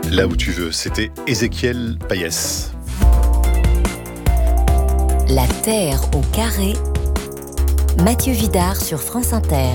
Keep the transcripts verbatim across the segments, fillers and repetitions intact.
Là où tu veux, c'était Ézéchiel Payès. La Terre au carré, Mathieu Vidard sur France Inter.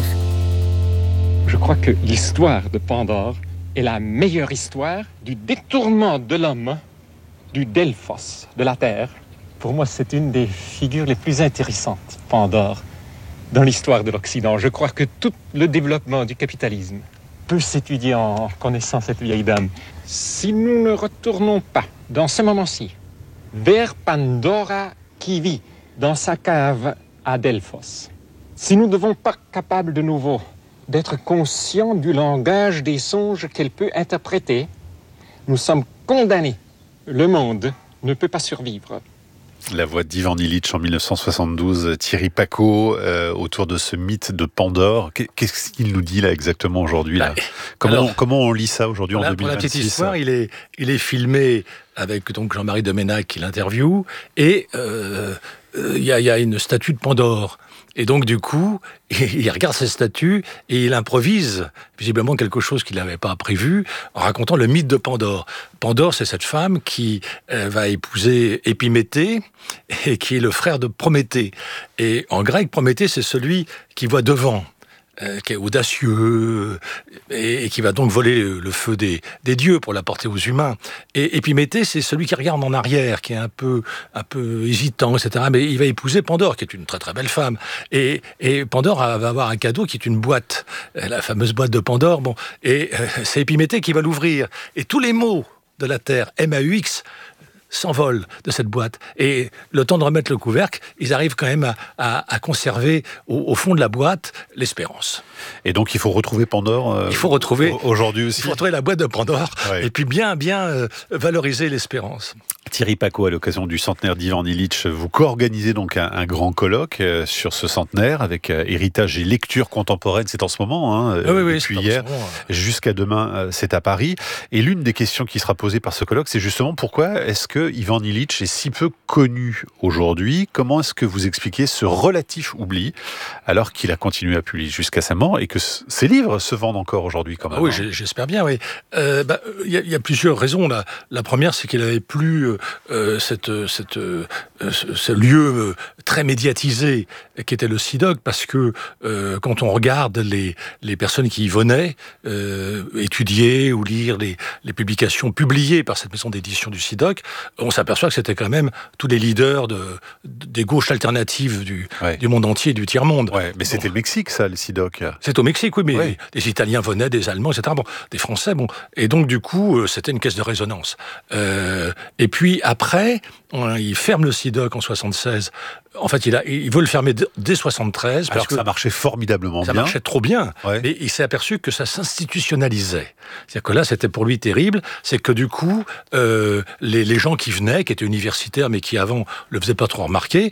Je crois que l'histoire de Pandore est la meilleure histoire du détournement de l'homme du Delphos, de la Terre. Pour moi, c'est une des figures les plus intéressantes, Pandore, dans l'histoire de l'Occident. Je crois que tout le développement du capitalisme peut s'étudier en connaissant cette vieille dame. Si nous ne retournons pas, dans ce moment-ci, vers Pandora qui vit dans sa cave à Delphos, si nous ne devons pas capables de nouveau d'être conscients du langage des songes qu'elle peut interpréter, nous sommes condamnés. Le monde ne peut pas survivre. La voix d'Ivan Illich en dix-neuf cent soixante-douze, Thierry Pacaud, euh, autour de ce mythe de Pandore. Qu'est-ce qu'il nous dit là exactement aujourd'hui là ? Comment, Alors, on, comment on lit ça aujourd'hui en deux mille vingt-six ? Pour la petite histoire, il est, il est filmé avec donc Jean-Marie Doménac qui l'interviewe, et il euh, euh, y, y a une statue de Pandore. Et donc, du coup, il regarde cette statue et il improvise visiblement quelque chose qu'il n'avait pas prévu en racontant le mythe de Pandore. Pandore, c'est cette femme qui euh, va épouser Épiméthée et qui est le frère de Prométhée. Et en grec, Prométhée, c'est celui qui voit devant. Euh, qui est audacieux et, et qui va donc voler le, le feu des, des dieux pour l'apporter aux humains. Et Épiméthée, c'est celui qui regarde en arrière, qui est un peu, un peu hésitant, et cetera. Mais il va épouser Pandore, qui est une très très belle femme. Et, et Pandore va avoir un cadeau qui est une boîte, la fameuse boîte de Pandore. Bon, et euh, c'est Épiméthée qui va l'ouvrir. Et tous les mots de la Terre, M A U X, s'envolent de cette boîte. Et le temps de remettre le couvercle, ils arrivent quand même à, à, à conserver au, au fond de la boîte l'espérance. Et donc il faut retrouver Pandore euh, il faut retrouver, aujourd'hui aussi. Il faut retrouver la boîte de Pandore, ouais. Et puis bien, bien euh, valoriser l'espérance. Thierry Pacaud, à l'occasion du centenaire d'Ivan Illich, vous co-organisez donc un, un grand colloque euh, sur ce centenaire avec euh, héritage et lecture contemporaine. C'est en ce moment, hein, ah oui, oui, depuis hier moment, ouais. Jusqu'à demain, euh, c'est à Paris. Et l'une des questions qui sera posée par ce colloque, c'est justement pourquoi est-ce que Ivan Illich est si peu connu aujourd'hui ? Comment est-ce que vous expliquez ce relatif oubli alors qu'il a continué à publier jusqu'à sa mort et que ses livres se vendent encore aujourd'hui quand même ? Ah oui, hein. J'espère bien, oui. Il euh, bah, y, y a plusieurs raisons. La, la première, c'est qu'il n'avait plus euh, cette, cette, euh, ce, ce lieu euh, très médiatisé qui était le SIDOC, parce que euh, quand on regarde les, les personnes qui y venaient euh, étudier ou lire les, les publications publiées par cette maison d'édition du SIDOC, on s'aperçoit que c'était quand même tous les leaders de, de, des gauches alternatives du, ouais. du monde entier, du tiers-monde. Ouais, mais bon. C'était le Mexique, ça, le SIDOC. C'est au Mexique, oui, mais ouais. des Italiens venaient, des Allemands, et cetera. Bon, des Français, bon. Et donc, du coup, euh, c'était une caisse de résonance. Euh, et puis, après, on, il ferme le SIDOC en soixante-seize. En fait, il, a, il veut le fermer dès soixante-treize. Alors parce que ça marchait formidablement ça bien. Ça marchait trop bien. Ouais. Mais il s'est aperçu que ça s'institutionnalisait. C'est-à-dire que là, c'était pour lui terrible. C'est que du coup, euh, les, les gens qui venaient, qui étaient universitaires, mais qui avant le faisaient pas trop remarquer,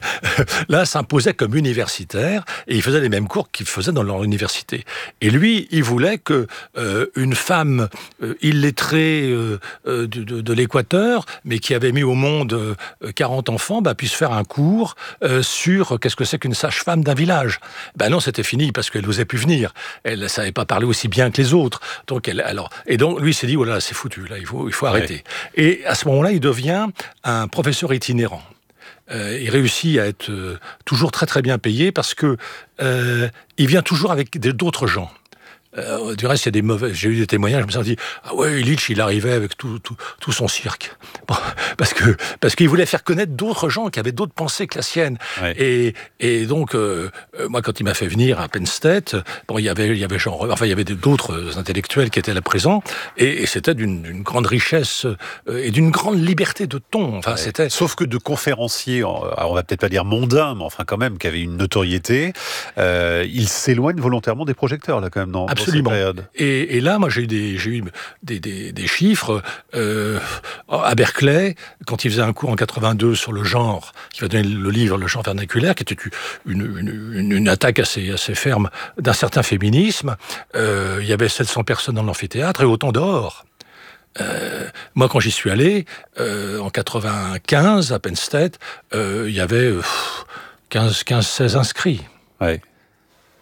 là, s'imposaient comme universitaires et ils faisaient les mêmes cours qu'ils faisaient dans leur université. Et lui, il voulait que euh, une femme euh, illettrée euh, euh, de, de, de l'Équateur, mais qui avait mis au monde euh, quarante enfants, bah, puisse faire un cours Euh, sur qu'est-ce que c'est qu'une sage-femme d'un village. Ben non, c'était fini parce qu'elle n'osait plus venir. Elle ne savait pas parler aussi bien que les autres. Donc elle, alors, et donc lui il s'est dit, oh là, c'est foutu, là, il faut, il faut arrêter. Ouais. Et à ce moment-là, il devient un professeur itinérant. Euh, il réussit à être euh, toujours très très bien payé parce que euh, il vient toujours avec d'autres gens. Euh, du reste, il y a des mauvais. J'ai eu des témoignages. Je me suis dit, ah ouais, Illich, il arrivait avec tout, tout, tout son cirque, bon, parce que parce qu'il voulait faire connaître d'autres gens qui avaient d'autres pensées que la sienne. Ouais. Et et donc, euh, moi, quand il m'a fait venir à Penn State, bon, il y avait il y avait genre, enfin, il y avait d'autres intellectuels qui étaient là présents, et, et c'était d'une, d'une grande richesse euh, et d'une grande liberté de ton. Enfin, ouais. C'était. Sauf que de conférenciers, alors on va peut-être pas dire mondains, mais enfin quand même, qui avaient une notoriété, euh, il s'éloigne volontairement des projecteurs là, quand même, non? Absolument. Et, et là, moi, j'ai eu des, j'ai eu des, des, des chiffres. Euh, à Berkeley, quand il faisait un cours en quatre-vingt-deux sur le genre, qui va donner le livre Le genre vernaculaire, qui était une, une, une attaque assez, assez ferme d'un certain féminisme, euh, il y avait sept cents personnes dans l'amphithéâtre et autant dehors. Euh, moi, quand j'y suis allé, euh, en quatre-vingt-quinze, à Penn State, euh, il y avait euh, quinze seize inscrits. Ouais.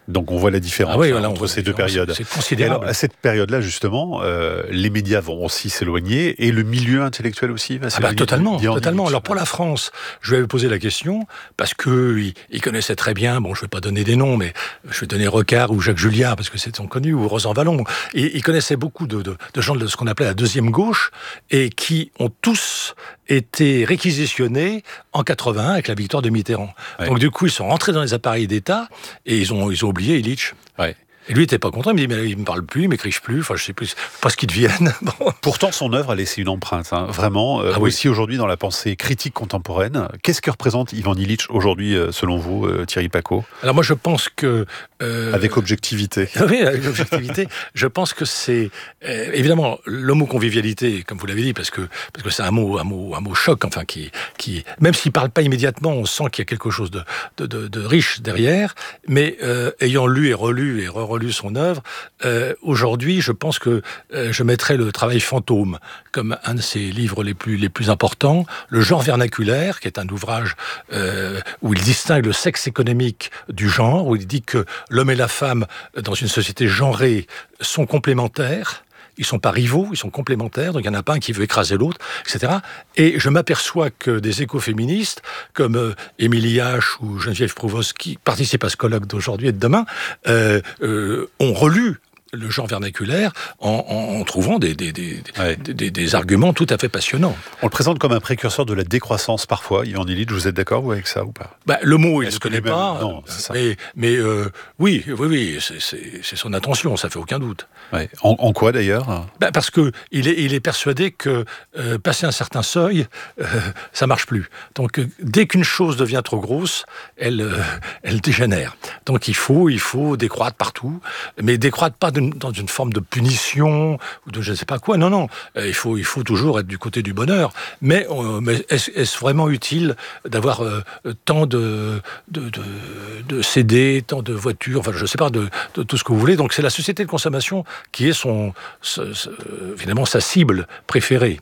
Donc on voit la différence ah oui, hein, voilà, entre ces deux périodes. C'est considérable. Et alors, à cette période-là, justement, euh, les médias vont aussi s'éloigner et le milieu intellectuel aussi va Ah s'éloigner. bah, totalement, d'Ivan totalement. Illich. Alors pour la France, je lui avais posé la question parce que il, il connaissait très bien. Bon, je vais pas donner des noms, mais je vais donner Recard ou Jacques Julliard parce que c'est sont connus, ou Rosan Vallon. Et il connaissait beaucoup de, de, de gens de ce qu'on appelait la deuxième gauche et qui ont tous été réquisitionnés en quatre-vingt-un avec la victoire de Mitterrand. Ouais. Donc du coup, ils sont rentrés dans les appareils d'État et ils ont ils ont oublié Illich. Ouais. Et lui, il n'était pas content, il me dit, mais il ne me parle plus, il ne m'écrit plus, enfin, je ne sais plus, pas ce qu'ils deviennent. Bon. Pourtant, son œuvre a laissé une empreinte, hein, vraiment, euh, ah, aussi oui. aujourd'hui dans la pensée critique contemporaine. Qu'est-ce que représente Ivan Illich aujourd'hui, euh, selon vous, euh, Thierry Pacaud ? Alors moi, je pense que... Euh... Avec objectivité. Oui, avec objectivité. Je pense que c'est... Euh, évidemment, l'homoconvivialité, comme vous l'avez dit, parce que, parce que c'est un mot, un mot, un mot choc, enfin, qui... qui même s'il ne parle pas immédiatement, on sent qu'il y a quelque chose de, de, de, de riche derrière, mais euh, ayant lu et relu et re relu son œuvre, euh, aujourd'hui, je pense que euh, je mettrais le travail fantôme comme un de ses livres les plus, les plus importants. Le genre vernaculaire, qui est un ouvrage euh, où il distingue le sexe économique du genre, où il dit que l'homme et la femme, dans une société genrée, sont complémentaires. Ils ne sont pas rivaux, ils sont complémentaires, donc il n'y en a pas un qui veut écraser l'autre, et cetera. Et je m'aperçois que des écoféministes, comme euh, Émilie H ou Geneviève Prouvost, qui participent à ce colloque d'aujourd'hui et de demain, euh, euh, ont relu le genre vernaculaire en, en, en trouvant des, des, des, ouais. des, des, des arguments tout à fait passionnants. On le présente comme un précurseur de la décroissance parfois, Ivan Illich, vous êtes d'accord vous avec ça ou pas ? Bah, le mot, il ne se connaît pas, même... non, c'est ça. mais, mais euh, oui, oui, oui, c'est, c'est, c'est son intention, ça fait aucun doute. Ouais. En, en quoi d'ailleurs ? Bah, parce que il est, il est persuadé que euh, passer un certain seuil, euh, ça marche plus. Donc euh, dès qu'une chose devient trop grosse, elle, euh, elle dégénère. Donc il faut, il faut décroître partout, mais décroître pas de dans une forme de punition ou de je ne sais pas quoi. Non, non. Il faut, il faut toujours être du côté du bonheur. Mais, euh, mais est-ce, est-ce vraiment utile d'avoir euh, tant de, de, de, de C D, tant de voitures, enfin, je ne sais pas, de, de tout ce que vous voulez. Donc, c'est la société de consommation qui est son, ce, ce, évidemment, sa cible préférée.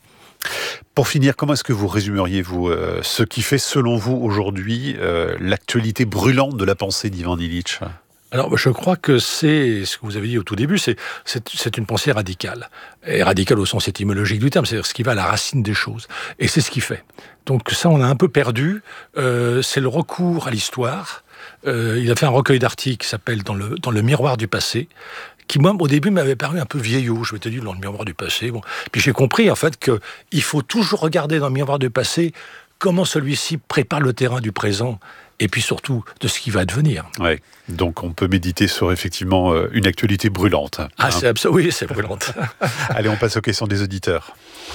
Pour finir, comment est-ce que vous résumeriez, vous, euh, ce qui fait, selon vous, aujourd'hui, euh, l'actualité brûlante de la pensée d'Ivan Illich ? Alors, je crois que c'est ce que vous avez dit au tout début, c'est, c'est, c'est une pensée radicale. Et radicale au sens étymologique du terme, c'est-à-dire ce qui va à la racine des choses. Et c'est ce qu'il fait. Donc ça, on a un peu perdu. Euh, c'est le recours à l'histoire. Euh, il a fait un recueil d'articles qui s'appelle dans le, dans le miroir du passé, qui, moi, au début, m'avait paru un peu vieillot. Je m'étais dit, dans le miroir du passé. Bon. Puis j'ai compris, en fait, qu'il faut toujours regarder dans le miroir du passé comment celui-ci prépare le terrain du présent et puis surtout de ce qui va advenir. Ouais. Donc on peut méditer sur effectivement euh, une actualité brûlante. Ah, hein. c'est absolu, oui, c'est brûlante. Allez, on passe aux questions des auditeurs.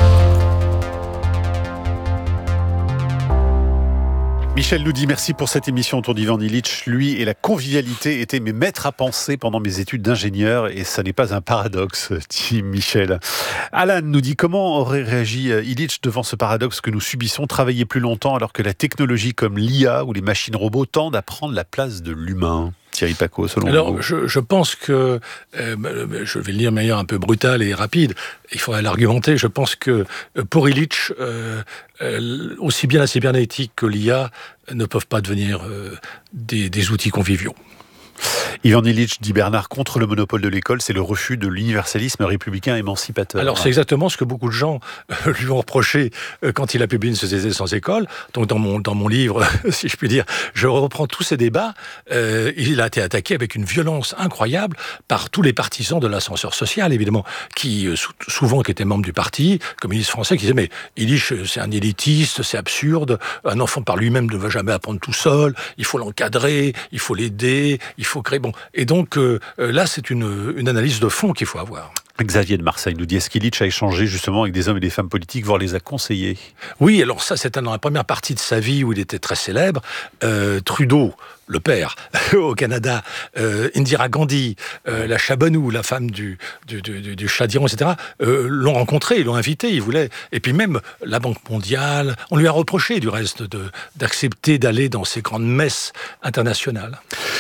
Michel nous dit merci pour cette émission autour d'Ivan Illich. Lui et la convivialité étaient mes maîtres à penser pendant mes études d'ingénieur et ça n'est pas un paradoxe, dit Michel. Alan nous dit comment aurait réagi Illich devant ce paradoxe que nous subissons, travailler plus longtemps alors que la technologie comme l'I A ou les machines robots tendent à prendre la place de l'humain. Thierry Pacaud, selon Alors, vous. je, je pense que, euh, je vais le dire de manière un peu brutale et rapide, il faudrait l'argumenter, je pense que pour Illich, euh, euh, aussi bien la cybernétique que l'I A ne peuvent pas devenir euh, des, des outils conviviaux. Ivan Illich, dit Bernard, contre le monopole de l'école, c'est le refus de l'universalisme républicain émancipateur. Alors c'est exactement ce que beaucoup de gens euh, lui ont reproché euh, quand il a publié Une société sans école. Donc dans mon, dans mon livre, si je puis dire, je reprends tous ces débats. Euh, il a été attaqué avec une violence incroyable par tous les partisans de l'ascenseur social, évidemment, qui euh, souvent qui étaient membres du parti communiste français, qui disaient mais Illich c'est un élitiste, c'est absurde, un enfant par lui-même ne va jamais apprendre tout seul, il faut l'encadrer, il faut l'aider, il faut créer... Bon. Et donc euh, là, c'est une, une analyse de fond qu'il faut avoir. Xavier de Marseille nous dit, est-ce qu'Illich a échangé justement avec des hommes et des femmes politiques, voire les a conseillés ? Oui, alors ça, c'était dans la première partie de sa vie où il était très célèbre. Euh, Trudeau, le père, au Canada, euh, Indira Gandhi, euh, la Chabanou, la femme du, du, du, du Shah d'Iran, et cetera, euh, l'ont rencontré, ils l'ont invité, ils voulaient... Et puis même la Banque mondiale, on lui a reproché du reste de, d'accepter d'aller dans ces grandes messes internationales.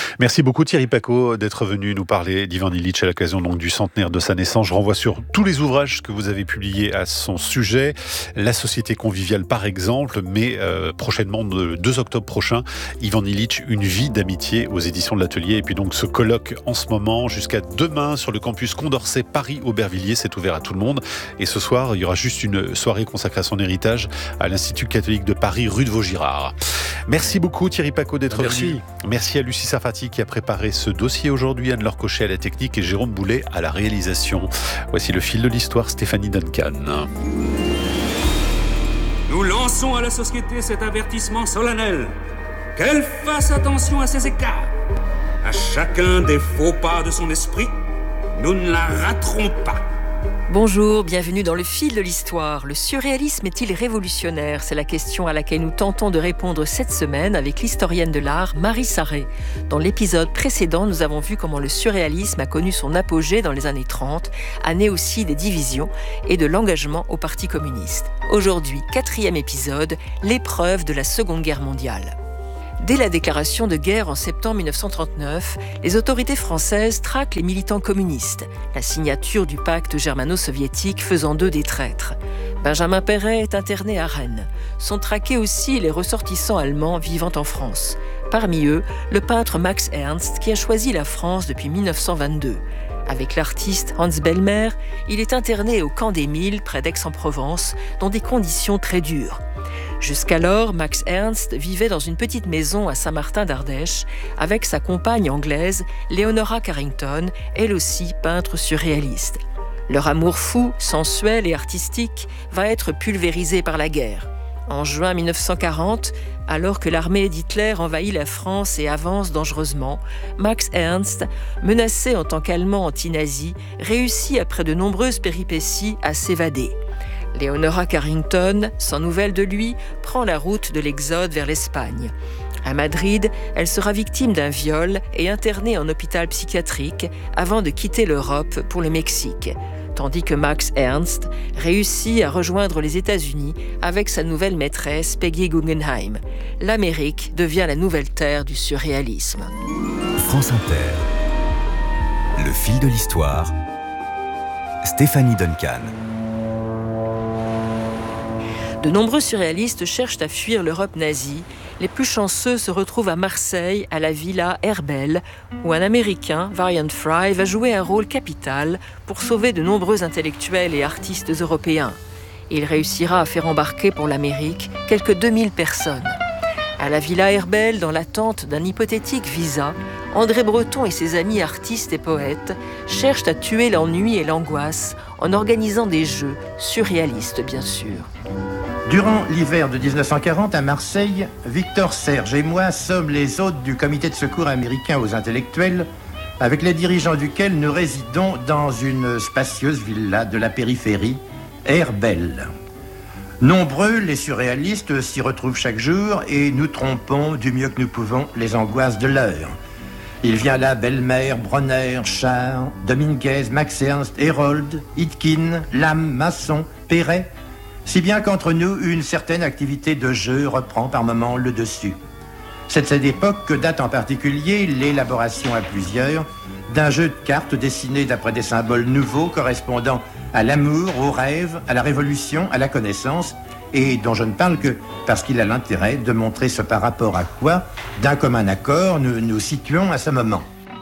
Merci beaucoup Thierry Pacaud d'être venu nous parler d'Ivan Illich à l'occasion donc du centenaire de sa naissance. Je renvoie sur tous les ouvrages que vous avez publiés à son sujet. La Société conviviale par exemple, mais euh, prochainement, le deux octobre prochain, Ivan Illich, une vie d'amitié aux éditions de l'Atelier. Et puis donc ce colloque en ce moment jusqu'à demain sur le campus Condorcet Paris-Aubervilliers, c'est ouvert à tout le monde. Et ce soir, il y aura juste une soirée consacrée à son héritage à l'Institut catholique de Paris, rue de Vaugirard. Merci beaucoup Thierry Pacaud d'être Merci. venu. Merci à Lucie Sarfati qui a préparé ce dossier aujourd'hui, Anne-Laure Cochet à la technique et Jérôme Boulet à la réalisation. Voici le fil de l'histoire, Stéphanie Duncan. Nous lançons à la société cet avertissement solennel. Qu'elle fasse attention à ses écarts. À chacun des faux pas de son esprit, nous ne la raterons pas. Bonjour, bienvenue dans le fil de l'histoire. Le surréalisme est-il révolutionnaire ? C'est la question à laquelle nous tentons de répondre cette semaine avec l'historienne de l'art Marie Sarré. Dans l'épisode précédent, nous avons vu comment le surréalisme a connu son apogée dans les années trente, année aussi des divisions et de l'engagement au Parti communiste. Aujourd'hui, quatrième épisode, l'épreuve de la Seconde Guerre mondiale. Dès la déclaration de guerre en septembre mille neuf cent trente-neuf, les autorités françaises traquent les militants communistes, la signature du pacte germano-soviétique faisant d'eux des traîtres. Benjamin Péret est interné à Rennes. Sont traqués aussi les ressortissants allemands vivant en France. Parmi eux, le peintre Max Ernst qui a choisi la France depuis mille neuf cent vingt-deux. Avec l'artiste Hans Bellmer, il est interné au camp des Milles, près d'Aix-en-Provence, dans des conditions très dures. Jusqu'alors, Max Ernst vivait dans une petite maison à Saint-Martin d'Ardèche avec sa compagne anglaise, Leonora Carrington, elle aussi peintre surréaliste. Leur amour fou, sensuel et artistique va être pulvérisé par la guerre. En juin mille neuf cent quarante, alors que l'armée d'Hitler envahit la France et avance dangereusement, Max Ernst, menacé en tant qu'Allemand anti-nazi, réussit après de nombreuses péripéties à s'évader. Leonora Carrington, sans nouvelles de lui, prend la route de l'exode vers l'Espagne. À Madrid, elle sera victime d'un viol et internée en hôpital psychiatrique avant de quitter l'Europe pour le Mexique. Tandis que Max Ernst réussit à rejoindre les États-Unis avec sa nouvelle maîtresse Peggy Guggenheim. L'Amérique devient la nouvelle terre du surréalisme. France Inter. Le fil de l'histoire. Stéphanie Duncan. De nombreux surréalistes cherchent à fuir l'Europe nazie. Les plus chanceux se retrouvent à Marseille, à la Villa Herbel, où un Américain, Varian Fry, va jouer un rôle capital pour sauver de nombreux intellectuels et artistes européens. Il réussira à faire embarquer pour l'Amérique quelques deux mille personnes. À la Villa Herbel, dans l'attente d'un hypothétique visa, André Breton et ses amis artistes et poètes cherchent à tuer l'ennui et l'angoisse en organisant des jeux, surréalistes bien sûr. Durant l'hiver de dix-neuf cent quarante, à Marseille, Victor Serge et moi sommes les hôtes du comité de secours américain aux intellectuels, avec les dirigeants duquel nous résidons dans une spacieuse villa de la périphérie, Herbel. Nombreux, les surréalistes s'y retrouvent chaque jour et nous trompons du mieux que nous pouvons les angoisses de l'heure. Il vient là Bellmer, Bronner, Char, Dominguez, Max Ernst, Herold, Hitkin, Lam, Masson, Perret, si bien qu'entre nous, une certaine activité de jeu reprend par moments le dessus. C'est de cette époque que date en particulier l'élaboration à plusieurs d'un jeu de cartes dessiné d'après des symboles nouveaux correspondant à l'amour, au rêve, à la révolution, à la connaissance, et dont je ne parle que parce qu'il a l'intérêt de montrer ce par rapport à quoi, d'un commun accord, nous nous situons à ce moment.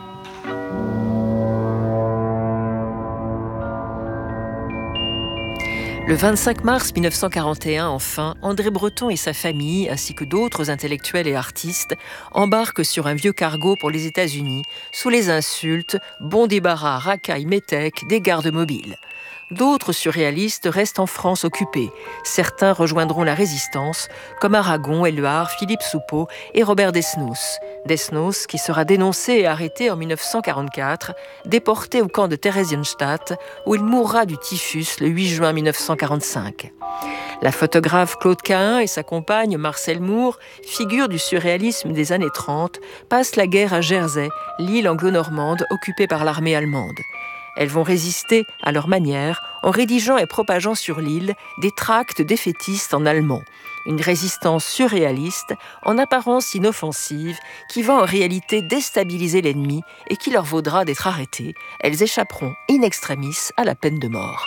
Le vingt-cinq mars mille neuf cent quarante et un, enfin, André Breton et sa famille, ainsi que d'autres intellectuels et artistes, embarquent sur un vieux cargo pour les États-Unis, sous les insultes, bon débarras, racailles, métèques, des gardes mobiles. D'autres surréalistes restent en France occupés. Certains rejoindront la résistance, comme Aragon, Éluard, Philippe Soupeau et Robert Desnos. Desnos, qui sera dénoncé et arrêté en mille neuf cent quarante-quatre, déporté au camp de Theresienstadt, où il mourra du typhus le huit juin mille neuf cent quarante-cinq. La photographe Claude Cahun et sa compagne Marcel Moore, figure du surréalisme des années trente, passent la guerre à Jersey, l'île anglo-normande occupée par l'armée allemande. Elles vont résister à leur manière en rédigeant et propageant sur l'île des tracts défaitistes en allemand. Une résistance surréaliste, en apparence inoffensive, qui va en réalité déstabiliser l'ennemi et qui leur vaudra d'être arrêtées. Elles échapperont in extremis à la peine de mort.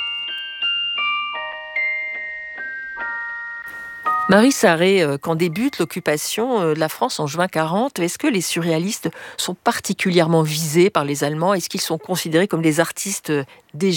Marie Sarré, quand débute l'occupation de la France en juin quarante, est-ce que les surréalistes sont particulièrement visés par les Allemands ? Est-ce qu'ils sont considérés comme des artistes dégénérés ?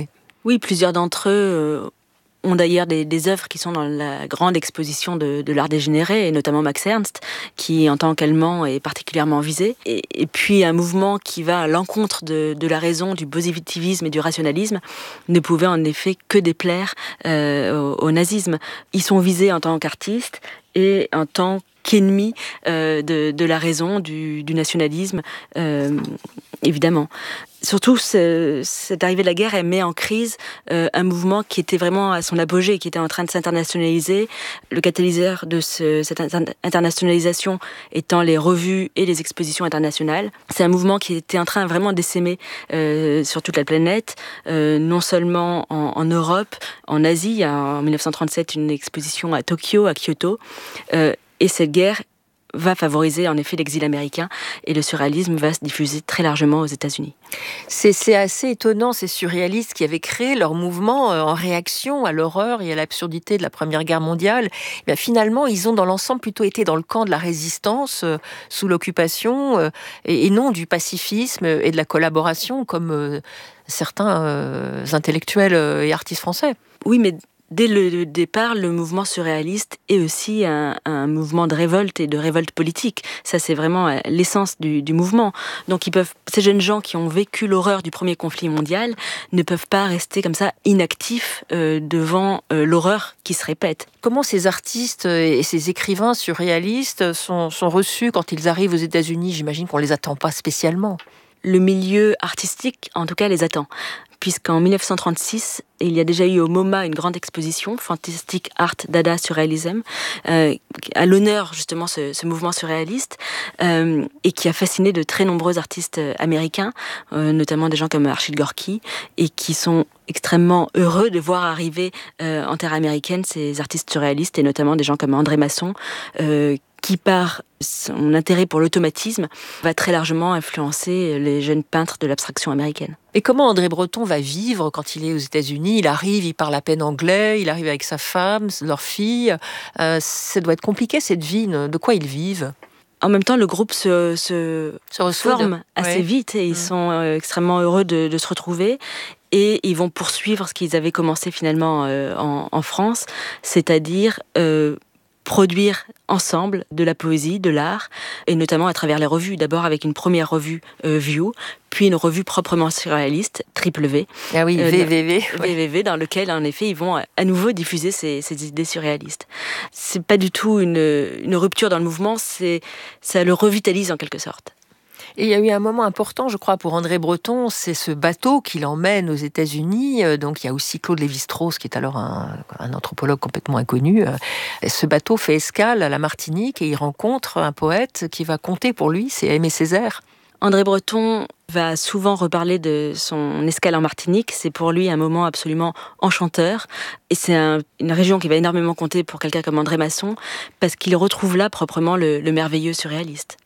Oui, plusieurs d'entre eux ont d'ailleurs des, des œuvres qui sont dans la grande exposition de, de l'art dégénéré, et notamment Max Ernst, qui en tant qu'Allemand est particulièrement visé. Et, et puis un mouvement qui va à l'encontre de, de la raison, du positivisme et du rationalisme, ne pouvait en effet que déplaire euh, au, au nazisme. Ils sont visés en tant qu'artistes et en tant qu'ennemis euh, de, de la raison, du, du nationalisme, euh, évidemment. Surtout, ce, cette arrivée de la guerre, elle met en crise euh, un mouvement qui était vraiment à son apogée, qui était en train de s'internationaliser. Le catalyseur de ce, cette internationalisation étant les revues et les expositions internationales. C'est un mouvement qui était en train vraiment d'essaimer euh, sur toute la planète, euh, non seulement en, en Europe, en Asie. Il y a en dix-neuf cent trente-sept une exposition à Tokyo, à Kyoto. Euh, et cette guerre va favoriser en effet l'exil américain et le surréalisme va se diffuser très largement aux États-Unis. C'est, c'est assez étonnant, ces surréalistes qui avaient créé leur mouvement en réaction à l'horreur et à l'absurdité de la Première Guerre mondiale. Et bien, finalement, ils ont dans l'ensemble plutôt été dans le camp de la résistance euh, sous l'occupation euh, et, et non du pacifisme et de la collaboration comme euh, certains euh, intellectuels et artistes français. Oui, mais dès le départ, le mouvement surréaliste est aussi un, un mouvement de révolte et de révolte politique. Ça, c'est vraiment l'essence du, du mouvement. Donc, ils peuvent, ces jeunes gens qui ont vécu l'horreur du premier conflit mondial ne peuvent pas rester comme ça inactifs euh, devant euh, l'horreur qui se répète. Comment ces artistes et ces écrivains surréalistes sont, sont reçus quand ils arrivent aux États-Unis ? J'imagine qu'on les attend pas spécialement. Le milieu artistique, en tout cas, les attend. Puisqu'en dix-neuf cent trente-six, il y a déjà eu au MoMA une grande exposition, Fantastic Art Dada Surrealism, euh, à l'honneur justement ce, ce mouvement surréaliste, euh, et qui a fasciné de très nombreux artistes américains, euh, notamment des gens comme Archie Gorky, et qui sont extrêmement heureux de voir arriver euh, en terre américaine ces artistes surréalistes, et notamment des gens comme André Masson, euh, qui par son intérêt pour l'automatisme va très largement influencer les jeunes peintres de l'abstraction américaine. Et comment André Breton va vivre quand il est aux États-Unis ? Il arrive, il parle à peine anglais, il arrive avec sa femme, leur fille. Euh, ça doit être compliqué cette vie. De quoi ils vivent ? En même temps, le groupe se, se, se forme assez ouais. vite et ils mmh. sont euh, extrêmement heureux de, de se retrouver. Et ils vont poursuivre ce qu'ils avaient commencé finalement euh, en, en France, c'est-à-dire euh, produire ensemble de la poésie, de l'art, et notamment à travers les revues. D'abord avec une première revue euh, View, puis une revue proprement surréaliste, Triple V. Ah oui, euh, V V V. V V V, dans lequel, en effet, ils vont à nouveau diffuser ces, ces idées surréalistes. C'est pas du tout une, une rupture dans le mouvement, c'est, ça le revitalise en quelque sorte. Et il y a eu un moment important, je crois, pour André Breton, c'est ce bateau qui l'emmène aux États-Unis. Donc il y a aussi Claude Lévi-Strauss, qui est alors un, un anthropologue complètement inconnu. Ce bateau fait escale à la Martinique et il rencontre un poète qui va compter pour lui, c'est Aimé Césaire. André Breton va souvent reparler de son escale en Martinique. C'est pour lui un moment absolument enchanteur. Et c'est un, une région qui va énormément compter pour quelqu'un comme André Masson, parce qu'il retrouve là proprement le, le merveilleux surréaliste.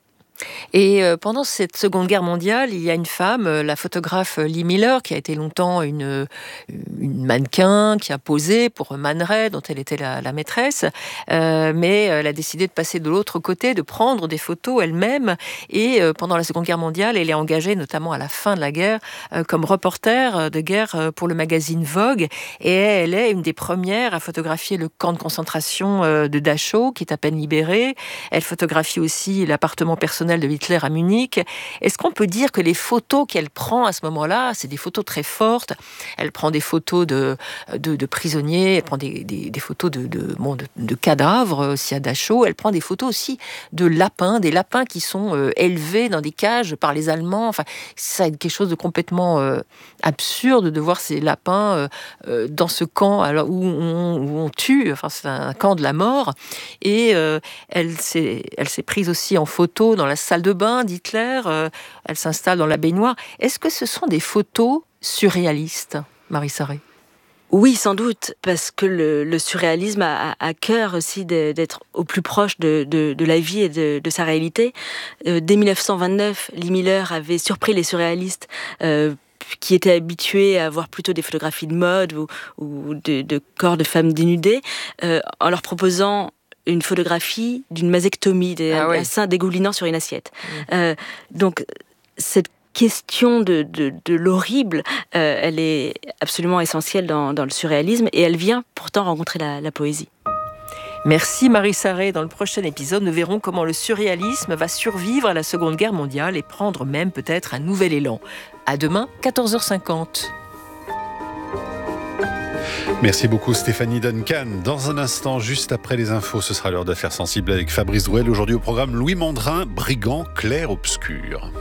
Et pendant cette Seconde Guerre mondiale, il y a une femme, la photographe Lee Miller, qui a été longtemps une, une mannequin, qui a posé pour Man Ray, dont elle était la, la maîtresse, euh, mais elle a décidé de passer de l'autre côté, de prendre des photos elle-même, et euh, pendant la Seconde Guerre mondiale, elle est engagée, notamment à la fin de la guerre, euh, comme reporter de guerre pour le magazine Vogue, et elle est une des premières à photographier le camp de concentration de Dachau, qui est à peine libéré. Elle photographie aussi l'appartement personnel de Hitler à Munich. Est-ce qu'on peut dire que les photos qu'elle prend à ce moment-là, c'est des photos très fortes? Elle prend des photos de, de, de prisonniers, elle prend des, des, des photos de, de, bon, de, de cadavres aussi à Dachau, elle prend des photos aussi de lapins, des lapins qui sont euh, élevés dans des cages par les Allemands. Enfin, c'est quelque chose de complètement euh, absurde de voir ces lapins euh, euh, dans ce camp alors, où, on, où on tue, enfin, c'est un camp de la mort. Et euh, elle, s'est, elle s'est prise aussi en photo dans la salle de bain d'Hitler, euh, elle s'installe dans la baignoire. Est-ce que ce sont des photos surréaliste, Marie Sarré? Oui, sans doute, parce que le, le surréalisme a à cœur aussi de, d'être au plus proche de, de, de la vie et de, de sa réalité. Euh, dès dix-neuf cent vingt-neuf, Lee Miller avait surpris les surréalistes euh, qui étaient habitués à voir plutôt des photographies de mode ou, ou de, de corps de femmes dénudées, euh, en leur proposant une photographie d'une mastectomie, ah un, oui. un sein dégoulinant sur une assiette. Mmh. Euh, donc, cette question de, de, de l'horrible, euh, elle est absolument essentielle dans, dans le surréalisme et elle vient pourtant rencontrer la, la poésie. Merci Marie Sarré. Dans le prochain épisode, nous verrons comment le surréalisme va survivre à la Seconde Guerre mondiale et prendre même peut-être un nouvel élan. À demain, quatorze heures cinquante. Merci beaucoup Stéphanie Duncan. Dans un instant, juste après les infos, ce sera l'heure d'affaires sensibles avec Fabrice Drouel. Aujourd'hui au programme, Louis Mandrin, brigand clair-obscur.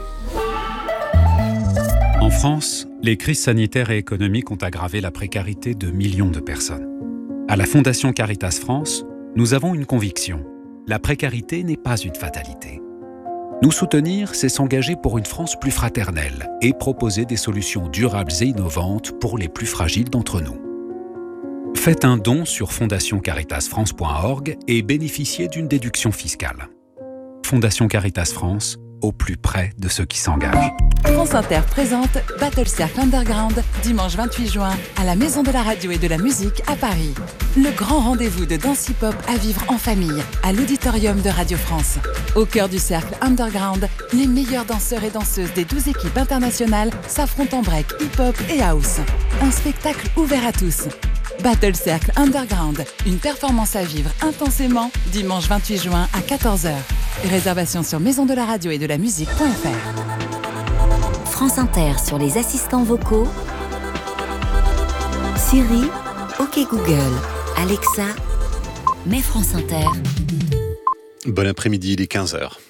En France, les crises sanitaires et économiques ont aggravé la précarité de millions de personnes. À la Fondation Caritas France, nous avons une conviction. La précarité n'est pas une fatalité. Nous soutenir, c'est s'engager pour une France plus fraternelle et proposer des solutions durables et innovantes pour les plus fragiles d'entre nous. Faites un don sur fondation caritas france point org et bénéficiez d'une déduction fiscale. Fondation Caritas France, au plus près de ceux qui s'engagent. France Inter présente Battle Circle Underground, dimanche vingt-huit juin, à la Maison de la Radio et de la Musique à Paris. Le grand rendez-vous de danse hip-hop à vivre en famille, à l'Auditorium de Radio France. Au cœur du Cercle Underground, les meilleurs danseurs et danseuses des douze équipes internationales s'affrontent en break, hip-hop et house. Un spectacle ouvert à tous. Battle Circle Underground, une performance à vivre intensément, dimanche vingt-huit juin à quatorze heures. Réservation sur maison de la radio et de la musique point f r. France Inter sur les assistants vocaux. Siri, OK Google, Alexa, mets France Inter. Bon après-midi, il est quinze heures.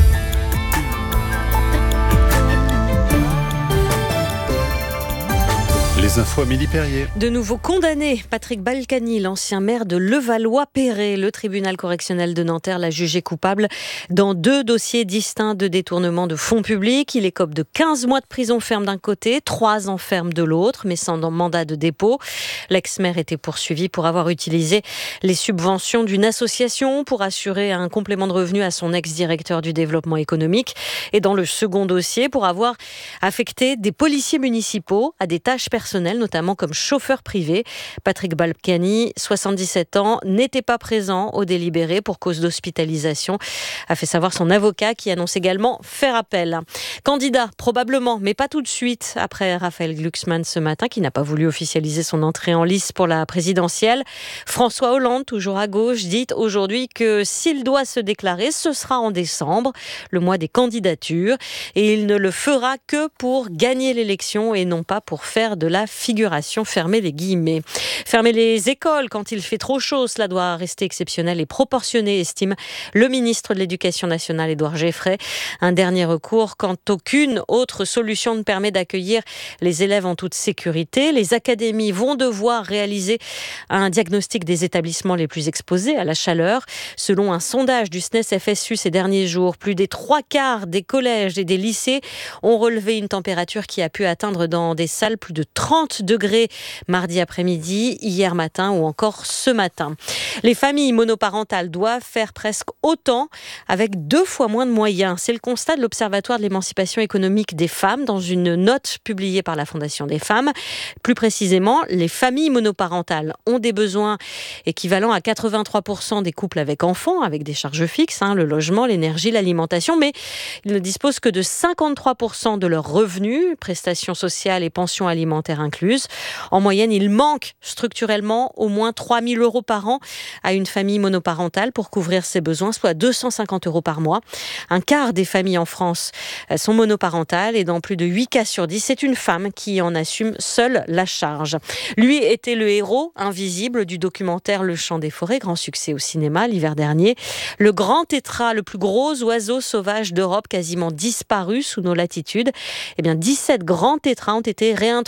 Les infos, Amélie Perrier. De nouveau condamné, Patrick Balkany, l'ancien maire de Levallois-Perret. Le tribunal correctionnel de Nanterre l'a jugé coupable dans deux dossiers distincts de détournement de fonds publics. Il écope de quinze mois de prison ferme d'un côté, trois ans ferme de l'autre, mais sans mandat de dépôt. L'ex-maire était poursuivi pour avoir utilisé les subventions d'une association pour assurer un complément de revenu à son ex-directeur du développement économique. Et dans le second dossier, pour avoir affecté des policiers municipaux à des tâches personnelles, notamment comme chauffeur privé. Patrick Balkany, soixante-dix-sept ans, n'était pas présent au délibéré pour cause d'hospitalisation, a fait savoir son avocat qui annonce également faire appel. Candidat, probablement, mais pas tout de suite, après Raphaël Glucksmann ce matin, qui n'a pas voulu officialiser son entrée en lice pour la présidentielle. François Hollande, toujours à gauche, dit aujourd'hui que s'il doit se déclarer, ce sera en décembre, le mois des candidatures, et il ne le fera que pour gagner l'élection et non pas pour faire de la figuration, fermer les guillemets. Fermer les écoles quand il fait trop chaud, cela doit rester exceptionnel et proportionné, estime le ministre de l'Éducation nationale, Édouard Geffray. Un dernier recours quand aucune autre solution ne permet d'accueillir les élèves en toute sécurité. Les académies vont devoir réaliser un diagnostic des établissements les plus exposés à la chaleur. Selon un sondage du S N E S F S U ces derniers jours, plus des trois quarts des collèges et des lycées ont relevé une température qui a pu atteindre dans des salles plus de trente degrés mardi après-midi, hier matin ou encore ce matin. Les familles monoparentales doivent faire presque autant avec deux fois moins de moyens. C'est le constat de l'Observatoire de l'émancipation économique des femmes dans une note publiée par la Fondation des femmes. Plus précisément, les familles monoparentales ont des besoins équivalents à quatre-vingt-trois pour cent des couples avec enfants, avec des charges fixes, hein, le logement, l'énergie, l'alimentation, mais ils ne disposent que de cinquante-trois pour cent de leurs revenus, prestations sociales et pensions alimentaires incluses. En moyenne, il manque structurellement au moins trois mille euros par an à une famille monoparentale pour couvrir ses besoins, soit deux cent cinquante euros par mois. Un quart des familles en France sont monoparentales et dans plus de huit cas sur dix, c'est une femme qui en assume seule la charge. Lui était le héros invisible du documentaire Le Chant des forêts, grand succès au cinéma l'hiver dernier. Le grand tétras, le plus gros oiseau sauvage d'Europe, quasiment disparu sous nos latitudes. Eh bien, dix-sept grands tétras ont été réintroduits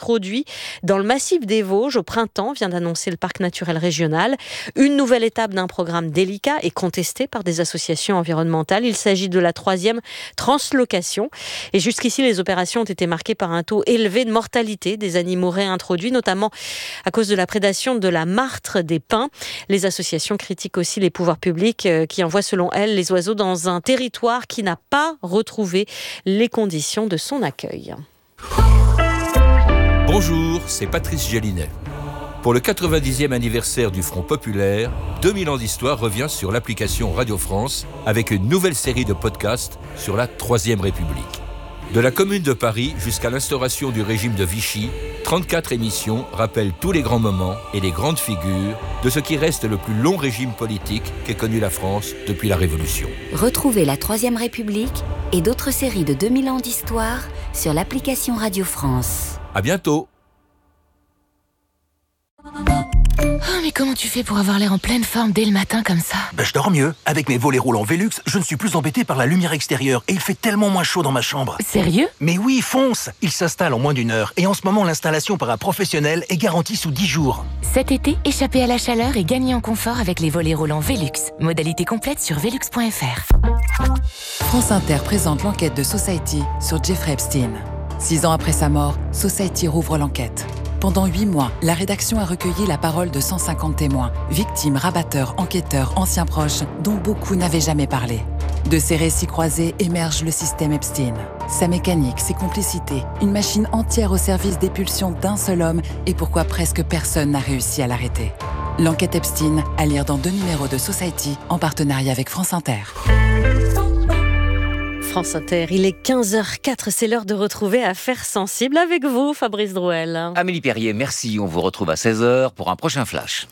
dans le massif des Vosges, au printemps, vient d'annoncer le parc naturel régional. Une nouvelle étape d'un programme délicat et contesté par des associations environnementales. Il s'agit de la troisième translocation. Et jusqu'ici, les opérations ont été marquées par un taux élevé de mortalité des animaux réintroduits, notamment à cause de la prédation de la martre des pins. Les associations critiquent aussi les pouvoirs publics qui envoient, selon elles, les oiseaux dans un territoire qui n'a pas retrouvé les conditions de son accueil. Bonjour, c'est Patrice Gélinet. Pour le quatre-vingt-dixième anniversaire du Front Populaire, deux mille ans d'histoire revient sur l'application Radio France avec une nouvelle série de podcasts sur la Troisième République. De la Commune de Paris jusqu'à l'instauration du régime de Vichy, trente-quatre émissions rappellent tous les grands moments et les grandes figures de ce qui reste le plus long régime politique qu'ait connu la France depuis la Révolution. Retrouvez la Troisième République et d'autres séries de deux mille ans d'histoire sur l'application Radio France. À bientôt. Oh, mais comment tu fais pour avoir l'air en pleine forme dès le matin comme ça? Ben, je dors mieux. Avec mes volets roulants Velux, je ne suis plus embêté par la lumière extérieure et il fait tellement moins chaud dans ma chambre. Sérieux? Mais oui, fonce! Il s'installe en moins d'une heure et en ce moment, l'installation par un professionnel est garantie sous dix jours. Cet été, échappez à la chaleur et gagnez en confort avec les volets roulants Velux. Modalité complète sur velux point f r. France Inter présente l'enquête de Society sur Jeffrey Epstein. Six ans après sa mort, Society rouvre l'enquête. Pendant huit mois, la rédaction a recueilli la parole de cent cinquante témoins, victimes, rabatteurs, enquêteurs, anciens proches, dont beaucoup n'avaient jamais parlé. De ces récits croisés émerge le système Epstein. Sa mécanique, ses complicités, une machine entière au service des pulsions d'un seul homme et pourquoi presque personne n'a réussi à l'arrêter. L'enquête Epstein, à lire dans deux numéros de Society, en partenariat avec France Inter. France Inter, il est quinze heures zéro quatre, c'est l'heure de retrouver Affaires sensibles avec vous, Fabrice Drouel. Amélie Perrier, merci. On vous retrouve à seize heures pour un prochain flash.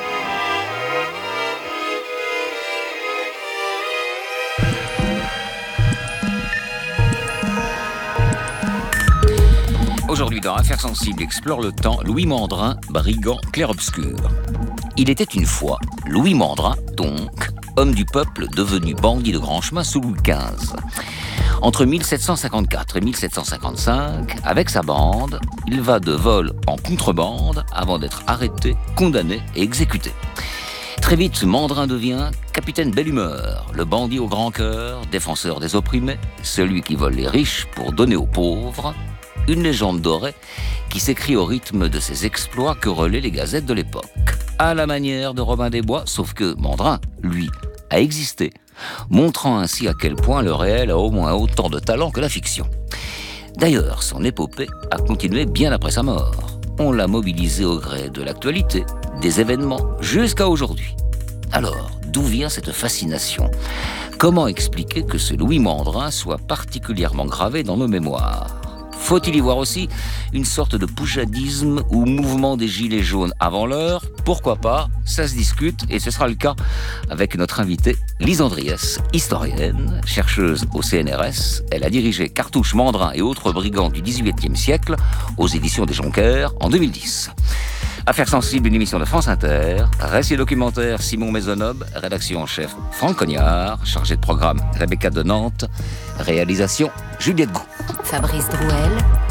Aujourd'hui, dans Affaires sensibles, explore le temps Louis Mandrin, brigand clair-obscur. Il était une fois Louis Mandrin, donc, homme du peuple devenu bandit de grand chemin sous Louis quinze. Entre mille sept cent cinquante-quatre et mille sept cent cinquante-cinq, avec sa bande, il va de vol en contrebande avant d'être arrêté, condamné et exécuté. Très vite, Mandrin devient capitaine belle humeur, le bandit au grand cœur, défenseur des opprimés, celui qui vole les riches pour donner aux pauvres. Une légende dorée qui s'écrit au rythme de ses exploits que relaient les gazettes de l'époque. À la manière de Robin des Bois, sauf que Mandrin, lui, a existé, montrant ainsi à quel point le réel a au moins autant de talent que la fiction. D'ailleurs, son épopée a continué bien après sa mort. On l'a mobilisé au gré de l'actualité, des événements, jusqu'à aujourd'hui. Alors, d'où vient cette fascination ? Comment expliquer que ce Louis Mandrin soit particulièrement gravé dans nos mémoires ? Faut-il y voir aussi une sorte de poujadisme ou mouvement des gilets jaunes avant l'heure ? Pourquoi pas ? Ça se discute et ce sera le cas avec notre invitée Lise Andriès, historienne, chercheuse au C N R S. Elle a dirigé Cartouche, Mandrin et autres brigands du dix-huitième siècle aux éditions des Jonquères en deux mille dix. Affaires sensibles, une émission de France Inter. Récit documentaire Simon Maisonneuve, rédaction en chef Franck Cognard, chargé de programme Rebecca de Nantes, réalisation Juliette Gou. Fabrice Drouel.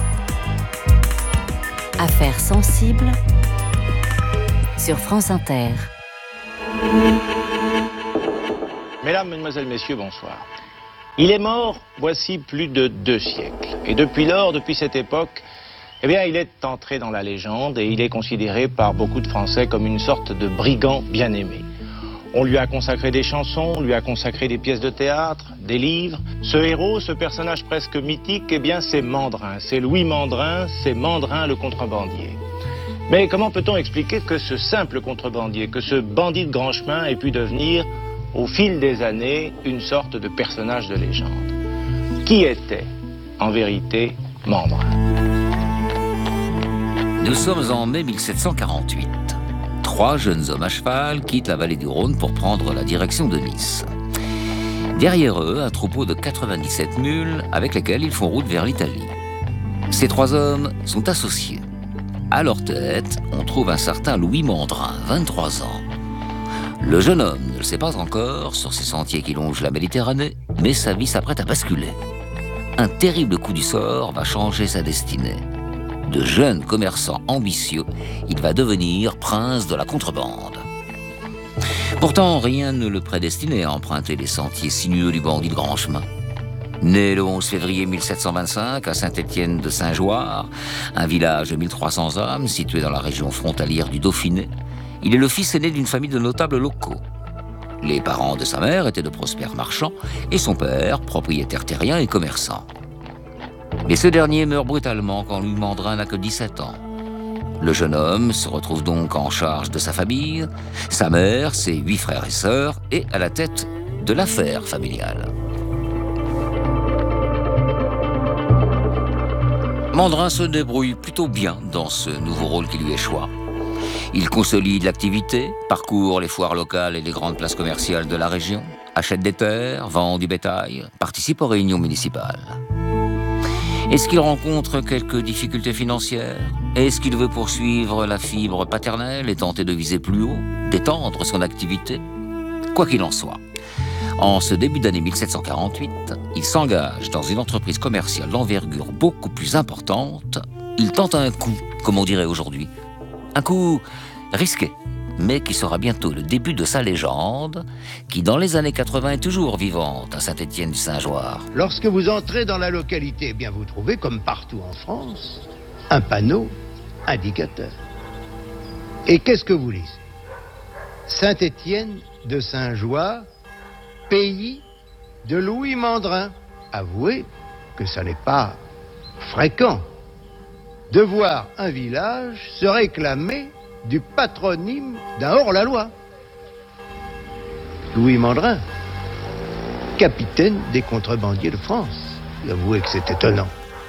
Affaires sensibles sur France Inter. Mesdames, Mesdemoiselles, Messieurs, bonsoir. Il est mort voici plus de deux siècles. Et depuis lors, depuis cette époque, eh bien, il est entré dans la légende et il est considéré par beaucoup de Français comme une sorte de brigand bien-aimé. On lui a consacré des chansons, on lui a consacré des pièces de théâtre, des livres. Ce héros, ce personnage presque mythique, eh bien, c'est Mandrin. C'est Louis Mandrin, c'est Mandrin le contrebandier. Mais comment peut-on expliquer que ce simple contrebandier, que ce bandit de grand chemin ait pu devenir, au fil des années, une sorte de personnage de légende ? Qui était, en vérité, Mandrin ? Nous sommes en mai mille sept cent quarante-huit. Trois jeunes hommes à cheval quittent la vallée du Rhône pour prendre la direction de Nice. Derrière eux, un troupeau de quatre-vingt-dix-sept mules avec lesquels ils font route vers l'Italie. Ces trois hommes sont associés. À leur tête, on trouve un certain Louis Mandrin, vingt-trois ans. Le jeune homme ne le sait pas encore sur ces sentiers qui longent la Méditerranée, mais sa vie s'apprête à basculer. Un terrible coup du sort va changer sa destinée. De jeune commerçant ambitieux, il va devenir prince de la contrebande. Pourtant, rien ne le prédestinait à emprunter les sentiers sinueux du bandit de grand chemin. Né le onze février mille sept cent vingt-cinq à Saint-Étienne de Saint-Joire, un village de mille trois cents âmes situé dans la région frontalière du Dauphiné, il est le fils aîné d'une famille de notables locaux. Les parents de sa mère étaient de prospères marchands et son père, propriétaire terrien et commerçant. Mais ce dernier meurt brutalement quand Louis Mandrin n'a que dix-sept ans. Le jeune homme se retrouve donc en charge de sa famille, sa mère, ses huit frères et sœurs, et à la tête de l'affaire familiale. Mandrin se débrouille plutôt bien dans ce nouveau rôle qui lui échoit. Il consolide l'activité, parcourt les foires locales et les grandes places commerciales de la région, achète des terres, vend du bétail, participe aux réunions municipales. Est-ce qu'il rencontre quelques difficultés financières? Est-ce qu'il veut poursuivre la fibre paternelle et tenter de viser plus haut, d'étendre son activité? Quoi qu'il en soit, en ce début d'année mille sept cent quarante-huit, il s'engage dans une entreprise commerciale d'envergure beaucoup plus importante. Il tente un coup, comme on dirait aujourd'hui. Un coup risqué, mais qui sera bientôt le début de sa légende, qui dans les années quatre-vingts est toujours vivante à Saint-Étienne du Saint-Joire. Lorsque vous entrez dans la localité, eh bien vous trouvez, comme partout en France, un panneau indicateur. Et qu'est-ce que vous lisez? Saint-Étienne de Saint-Joire, pays de Louis Mandrin. Avouez que ça n'est pas fréquent de voir un village se réclamer du patronyme d'un hors-la-loi. Louis Mandrin, capitaine des contrebandiers de France. Avouez que c'est étonnant.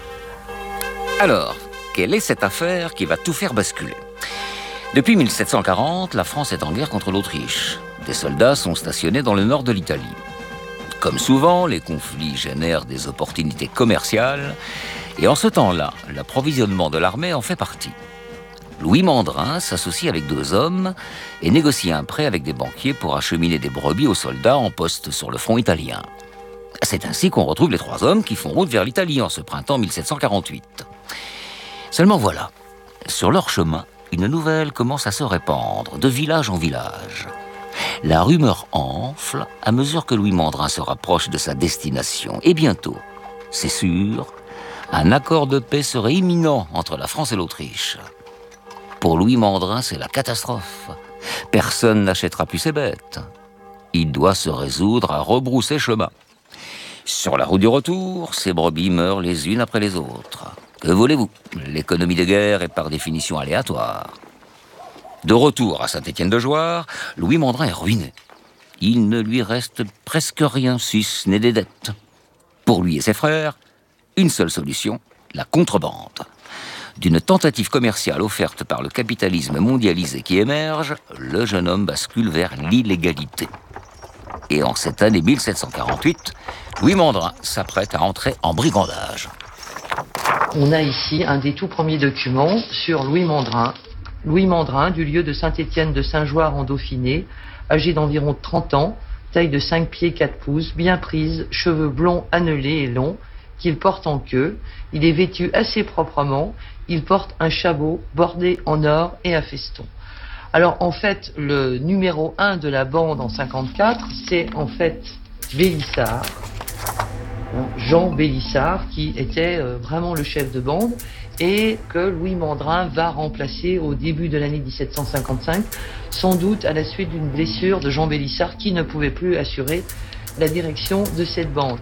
Alors, quelle est cette affaire qui va tout faire basculer? Depuis mille sept cent quarante, la France est en guerre contre l'Autriche. Des soldats sont stationnés dans le nord de l'Italie. Comme souvent, les conflits génèrent des opportunités commerciales, et en ce temps-là, l'approvisionnement de l'armée en fait partie. Louis Mandrin s'associe avec deux hommes et négocie un prêt avec des banquiers pour acheminer des brebis aux soldats en poste sur le front italien. C'est ainsi qu'on retrouve les trois hommes qui font route vers l'Italie en ce printemps mille sept cent quarante-huit. Seulement voilà, sur leur chemin, une nouvelle commence à se répandre de village en village. La rumeur enfle à mesure que Louis Mandrin se rapproche de sa destination. Et bientôt, c'est sûr, un accord de paix serait imminent entre la France et l'Autriche. Pour Louis Mandrin, c'est la catastrophe. Personne n'achètera plus ses bêtes. Il doit se résoudre à rebrousser chemin. Sur la route du retour, ses brebis meurent les unes après les autres. Que voulez-vous? L'économie de guerre est par définition aléatoire. De retour à Saint-Étienne-de-Joire, Louis Mandrin est ruiné. Il ne lui reste presque rien, si ce n'est des dettes. Pour lui et ses frères, une seule solution, la contrebande. D'une tentative commerciale offerte par le capitalisme mondialisé qui émerge, le jeune homme bascule vers l'illégalité. Et en cette année mille sept cent quarante-huit, Louis Mandrin s'apprête à entrer en brigandage. On a ici un des tout premiers documents sur Louis Mandrin. Louis Mandrin, du lieu de Saint-Étienne de Saint-Joire en Dauphiné, âgé d'environ trente ans, taille de cinq pieds quatre pouces, bien prise, cheveux blonds annelés et longs, qu'il porte en queue. Il est vêtu assez proprement. Il porte un chabot bordé en or et à feston. Alors en fait, le numéro un de la bande en cinquante-quatre, c'est en fait Bélissard, Jean Bélissard, qui était euh, vraiment le chef de bande et que Louis Mandrin va remplacer au début de l'année dix-sept cent cinquante-cinq, sans doute à la suite d'une blessure de Jean Bélissard qui ne pouvait plus assurer la direction de cette bande.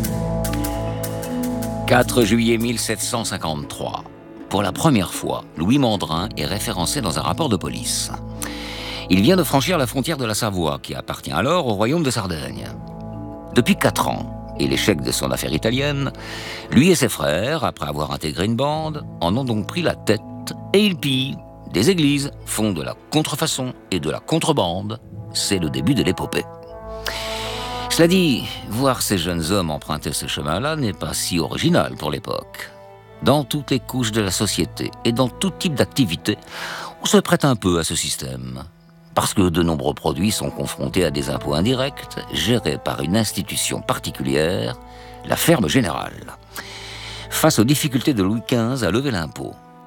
quatre juillet mille sept cent cinquante-trois. Pour la première fois, Louis Mandrin est référencé dans un rapport de police. Il vient de franchir la frontière de la Savoie, qui appartient alors au royaume de Sardaigne. Depuis quatre ans, et l'échec de son affaire italienne, lui et ses frères, après avoir intégré une bande, en ont donc pris la tête et ils pillent des églises, font de la contrefaçon et de la contrebande. C'est le début de l'épopée. Cela dit, voir ces jeunes hommes emprunter ce chemin-là n'est pas si original pour l'époque. Dans toutes les couches de la société et dans tout type d'activité, on se prête un peu à ce système. Parce que de nombreux produits sont confrontés à des impôts indirects, gérés par une institution particulière, la ferme générale. Face aux difficultés de Louis quinze à lever l'impôt,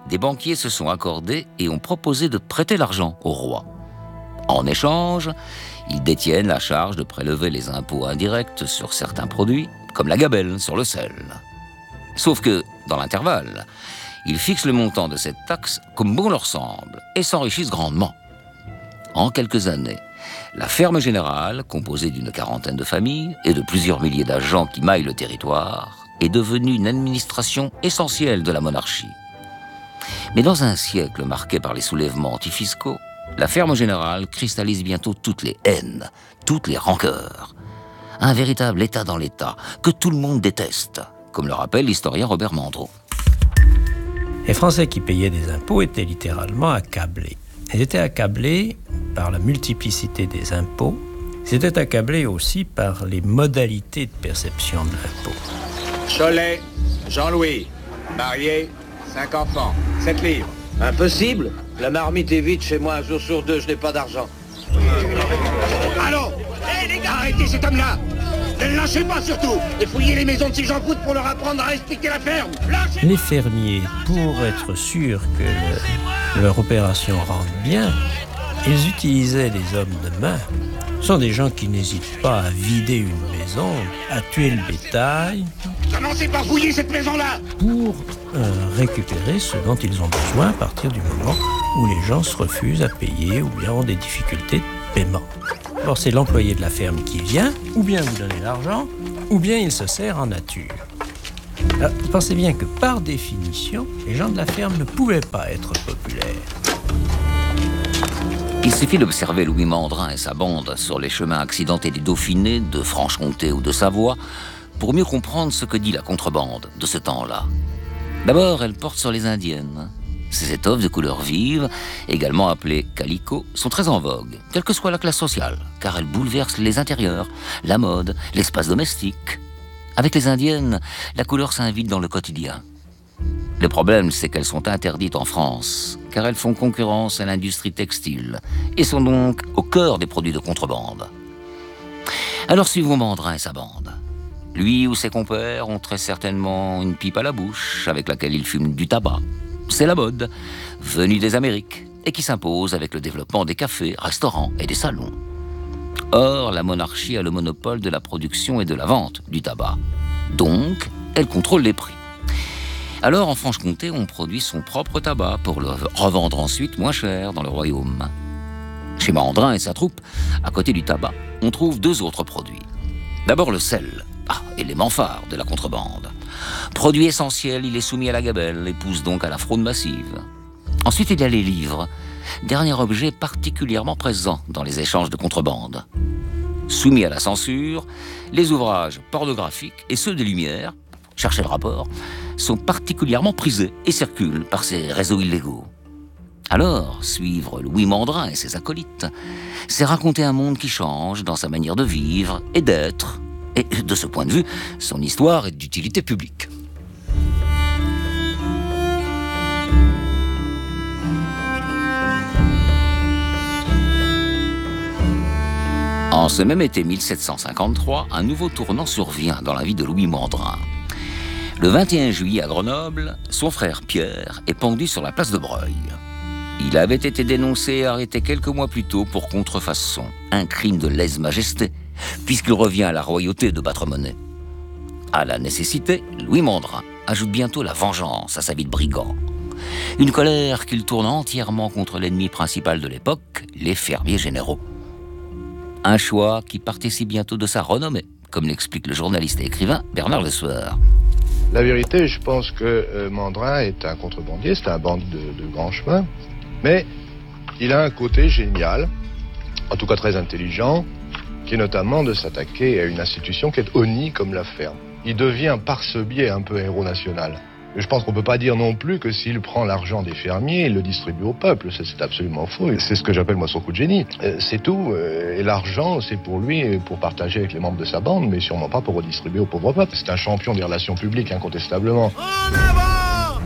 des banquiers se sont accordés et ont proposé de prêter l'argent au roi. En échange, ils détiennent la charge de prélever les impôts indirects sur certains produits, comme la gabelle sur le sel. Sauf que, dans l'intervalle, ils fixent le montant de cette taxe comme bon leur semble et s'enrichissent grandement. En quelques années, la ferme générale, composée d'une quarantaine de familles et de plusieurs milliers d'agents qui maillent le territoire, est devenue une administration essentielle de la monarchie. Mais dans un siècle marqué par les soulèvements antifiscaux, la ferme générale cristallise bientôt toutes les haines, toutes les rancœurs. Un véritable État dans l'État, que tout le monde déteste, comme le rappelle l'historien Robert Mandrot. Les Français qui payaient des impôts étaient littéralement accablés. Ils étaient accablés par la multiplicité des impôts. Ils étaient accablés aussi par les modalités de perception de l'impôt. Cholet, Jean-Louis, marié, cinq enfants, sept livres. Impossible. La marmite est vide chez moi un jour sur deux, je n'ai pas d'argent. Allons, hé les gars, arrêtez cet homme-là. Ne le lâchez pas surtout. Et fouillez les maisons de ces gens foutent pour leur apprendre à respecter la ferme. Lâchez les fermiers, pour être sûrs que le, leur opération rentre bien, ils utilisaient des hommes de main. Ce sont des gens qui n'hésitent pas à vider une maison, à tuer le bétail. Commencez par fouiller cette maison-là pour euh, récupérer ce dont ils ont besoin à partir du moment où les gens se refusent à payer ou bien ont des difficultés de paiement. Alors c'est l'employé de la ferme qui vient, ou bien vous donnez l'argent, ou bien il se sert en nature. Alors, pensez bien que par définition, les gens de la ferme ne pouvaient pas être populaires. Il suffit d'observer Louis Mandrin et sa bande sur les chemins accidentés du Dauphiné, de Franche-Comté ou de Savoie, pour mieux comprendre ce que dit la contrebande de ce temps-là. D'abord, elle porte sur les indiennes. Ces étoffes de couleur vive, également appelées calico, sont très en vogue, quelle que soit la classe sociale, car elles bouleversent les intérieurs, la mode, l'espace domestique. Avec les indiennes, la couleur s'invite dans le quotidien. Le problème, c'est qu'elles sont interdites en France, car elles font concurrence à l'industrie textile, et sont donc au cœur des produits de contrebande. Alors suivons Mandrin et sa bande. Lui ou ses compères ont très certainement une pipe à la bouche, avec laquelle ils fument du tabac. C'est la mode, venue des Amériques, et qui s'impose avec le développement des cafés, restaurants et des salons. Or, la monarchie a le monopole de la production et de la vente du tabac. Donc, elle contrôle les prix. Alors, en Franche-Comté, on produit son propre tabac pour le revendre ensuite moins cher dans le royaume. Chez Mandrin et sa troupe, à côté du tabac, on trouve deux autres produits. D'abord le sel, ah, élément phare de la contrebande. Produit essentiel, il est soumis à la gabelle et pousse donc à la fraude massive. Ensuite, il y a les livres, dernier objet particulièrement présent dans les échanges de contrebande. Soumis à la censure, les ouvrages pornographiques et ceux des Lumières, cherchez le rapport, sont particulièrement prisés et circulent par ces réseaux illégaux. Alors, suivre Louis Mandrin et ses acolytes, c'est raconter un monde qui change dans sa manière de vivre et d'être. Et de ce point de vue, son histoire est d'utilité publique. En ce même été mille sept cent cinquante-trois, un nouveau tournant survient dans la vie de Louis Mandrin. Le vingt et un juillet à Grenoble, son frère Pierre est pendu sur la place de Breuil. Il avait été dénoncé et arrêté quelques mois plus tôt pour contrefaçon, un crime de lèse-majesté, puisqu'il revient à la royauté de battre monnaie. À la nécessité, Louis Mandrin ajoute bientôt la vengeance à sa vie de brigand. Une colère qu'il tourne entièrement contre l'ennemi principal de l'époque, les fermiers généraux. Un choix qui participe bientôt de sa renommée, comme l'explique le journaliste et écrivain Bernard Lesueur. La vérité, je pense que euh, Mandrin est un contrebandier, c'est un bandit de, de grand chemin, mais il a un côté génial, en tout cas très intelligent, qui est notamment de s'attaquer à une institution qui est honnie comme la ferme. Il devient par ce biais un peu héros national. Je pense qu'on ne peut pas dire non plus que s'il prend l'argent des fermiers, il le distribue au peuple. C'est absolument faux. C'est ce que j'appelle moi son coup de génie. C'est tout. Et l'argent, c'est pour lui, pour partager avec les membres de sa bande, mais sûrement pas pour redistribuer au pauvre peuple. C'est un champion des relations publiques, incontestablement. En avant!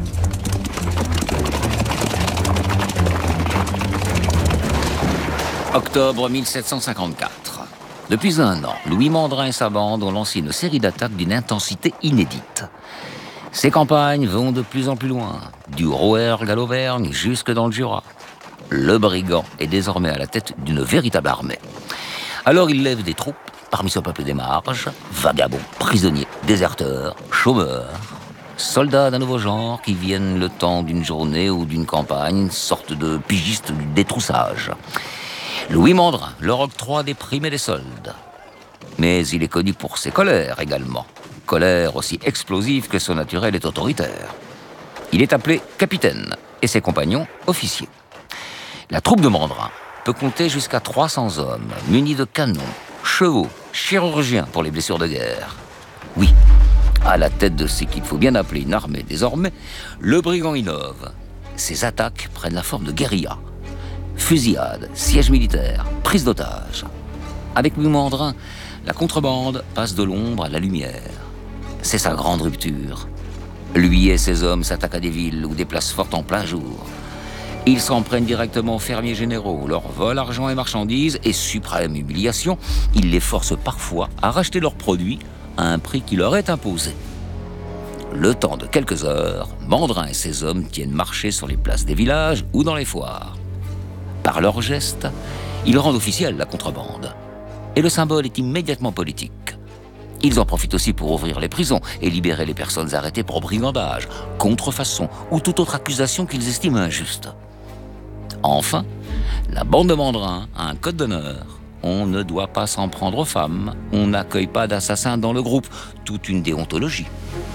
Octobre mille sept cent cinquante-quatre. Depuis un an, Louis Mandrin et sa bande ont lancé une série d'attaques d'une intensité inédite. Ces campagnes vont de plus en plus loin, du Rouergue à l'Auvergne jusque dans le Jura. Le brigand est désormais à la tête d'une véritable armée. Alors il lève des troupes parmi ce peuple des marges, vagabonds, prisonniers, déserteurs, chômeurs, soldats d'un nouveau genre qui viennent le temps d'une journée ou d'une campagne, sorte de pigistes du détroussage. Louis Mandrin leur octroie des primes et des soldes. Mais il est connu pour ses colères également. Colère aussi explosive que son naturel est autoritaire. Il est appelé capitaine et ses compagnons officiers. La troupe de Mandrin peut compter jusqu'à trois cents hommes, munis de canons, chevaux, chirurgiens pour les blessures de guerre. Oui, à la tête de ce qu'il faut bien appeler une armée désormais, le brigand innove. Ses attaques prennent la forme de guérilla. Fusillades, sièges militaires, prise d'otages. Avec Louis Mandrin, la contrebande passe de l'ombre à la lumière. C'est sa grande rupture. Lui et ses hommes s'attaquent à des villes ou des places fortes en plein jour. Ils s'en prennent directement aux fermiers généraux, leur volent argent et marchandises, et suprême humiliation, ils les forcent parfois à racheter leurs produits à un prix qui leur est imposé. Le temps de quelques heures, Mandrin et ses hommes tiennent marché sur les places des villages ou dans les foires. Par leurs gestes, ils rendent officielle la contrebande. Et le symbole est immédiatement politique. Ils en profitent aussi pour ouvrir les prisons et libérer les personnes arrêtées pour brigandage, contrefaçon ou toute autre accusation qu'ils estiment injuste. Enfin, la bande de Mandrin a un code d'honneur. On ne doit pas s'en prendre aux femmes, on n'accueille pas d'assassins dans le groupe, toute une déontologie.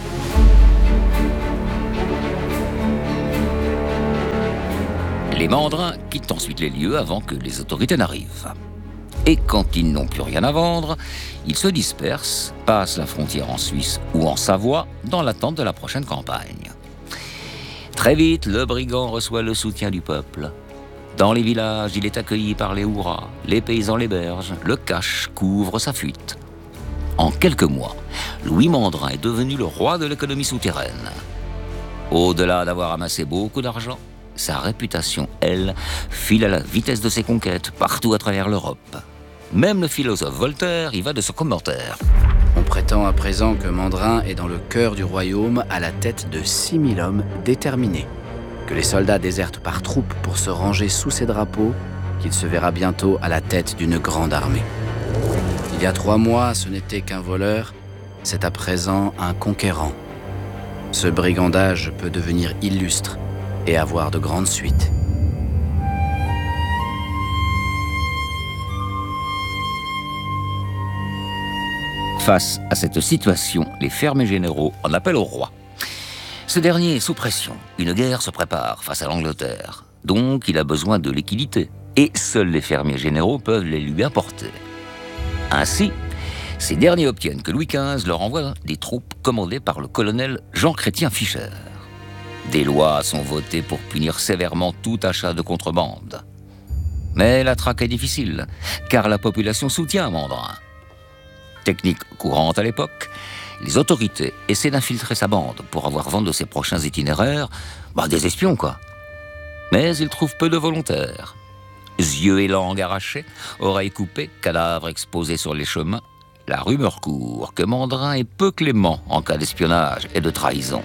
Les Mandrins quittent ensuite les lieux avant que les autorités n'arrivent. Et quand ils n'ont plus rien à vendre, ils se dispersent, passent la frontière en Suisse ou en Savoie dans l'attente de la prochaine campagne. Très vite, le brigand reçoit le soutien du peuple. Dans les villages, il est accueilli par les hurrahs, les paysans l'hébergent, le cash couvre sa fuite. En quelques mois, Louis Mandrin est devenu le roi de l'économie souterraine. Au-delà d'avoir amassé beaucoup d'argent, sa réputation, elle, file à la vitesse de ses conquêtes partout à travers l'Europe. Même le philosophe Voltaire y va de ce commentaire. On prétend à présent que Mandrin est dans le cœur du royaume à la tête de six mille hommes déterminés. Que les soldats désertent par troupes pour se ranger sous ses drapeaux, qu'il se verra bientôt à la tête d'une grande armée. Il y a trois mois, ce n'était qu'un voleur, c'est à présent un conquérant. Ce brigandage peut devenir illustre et avoir de grandes suites. Face à cette situation, les fermiers généraux en appellent au roi. Ce dernier est sous pression. Une guerre se prépare face à l'Angleterre. Donc, il a besoin de liquidités. Et seuls les fermiers généraux peuvent les lui apporter. Ainsi, ces derniers obtiennent que Louis quinze leur envoie des troupes commandées par le colonel Jean-Chrétien Fischer. Des lois sont votées pour punir sévèrement tout achat de contrebande. Mais la traque est difficile, car la population soutient Mandrin. Technique courante à l'époque, les autorités essaient d'infiltrer sa bande pour avoir vent de ses prochains itinéraires, bah des espions quoi. Mais ils trouvent peu de volontaires. Yeux et langues arrachés, oreilles coupées, cadavres exposés sur les chemins, la rumeur court que Mandrin est peu clément en cas d'espionnage et de trahison.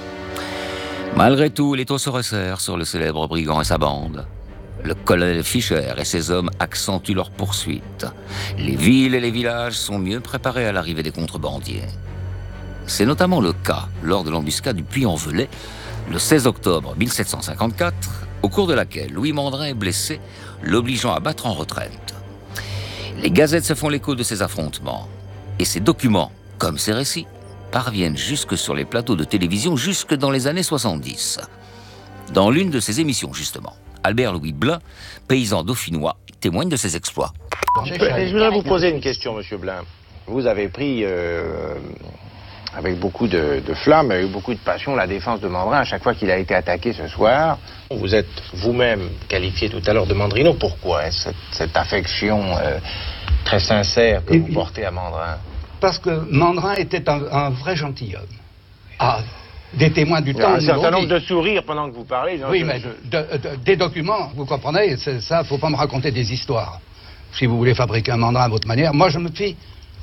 Malgré tout, les taux se resserrent sur le célèbre brigand et sa bande. Le colonel Fischer et ses hommes accentuent leur poursuite. Les villes et les villages sont mieux préparés à l'arrivée des contrebandiers. C'est notamment le cas lors de l'embuscade du Puy-en-Velay, le seize octobre mille sept cent cinquante-quatre, au cours de laquelle Louis Mandrin est blessé, l'obligeant à battre en retraite. Les gazettes se font l'écho de ces affrontements. Et ces documents, comme ces récits, parviennent jusque sur les plateaux de télévision jusque dans les années soixante-dix. Dans l'une de ces émissions, justement, Albert-Louis Blin, paysan dauphinois, témoigne de ses exploits. Je, je voudrais vous poser une question, monsieur Blin. Vous avez pris, euh, avec beaucoup de, de flamme, avec beaucoup de passion, la défense de Mandrin à chaque fois qu'il a été attaqué ce soir. Vous êtes vous-même qualifié tout à l'heure de Mandrino. Pourquoi cette, cette affection euh, très sincère que Et vous puis, portez à Mandrin? Parce que Mandrin était un, un vrai gentilhomme. Ah, des témoins du Il y temps. a un certain nombre de sourires pendant que vous parlez. Oui, mais de, de, de, des documents, vous comprenez, ça, il ne faut pas me raconter des histoires. Si vous voulez fabriquer un Mandrin à votre manière, moi je me fie